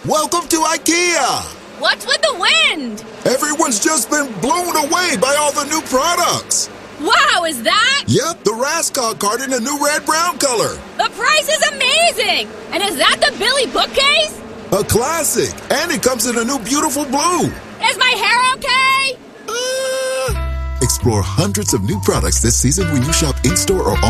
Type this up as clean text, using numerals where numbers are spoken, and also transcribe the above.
Welcome to IKEA! What's with the wind? Everyone's just been blown away by all the new products. Wow, is that? Yep, the Rascog card in a new red-brown color. The price is amazing! And is that the Billy bookcase? A classic, and it comes in a new beautiful blue. Is my hair okay? Explore hundreds of new products this season when you shop in-store or online.